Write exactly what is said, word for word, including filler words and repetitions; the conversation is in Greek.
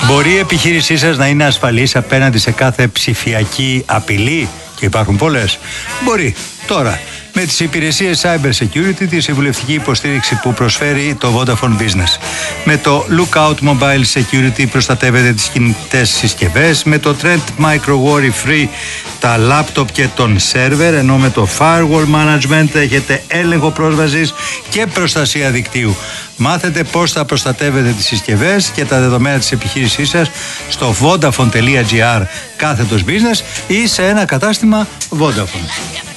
Μπορεί η επιχείρησή σας να είναι ασφαλής απέναντι σε κάθε ψηφιακή απειλή, και υπάρχουν πολλές? Μπορεί. Τώρα, με τις υπηρεσίες Cyber Security, τη συμβουλευτική υποστήριξη που προσφέρει το Vodafone Business. Με το Lookout Mobile Security προστατεύετε τις κινητές συσκευές. Με το Trend Micro Worry Free τα λάπτοπ και τον σερβερ. Ενώ με το Firewall Management έχετε έλεγχο πρόσβασης και προστασία δικτύου. Μάθετε πώς θα προστατεύετε τις συσκευές και τα δεδομένα της επιχείρησής σας στο vodafone.gr κάθετος business ή σε ένα κατάστημα Vodafone.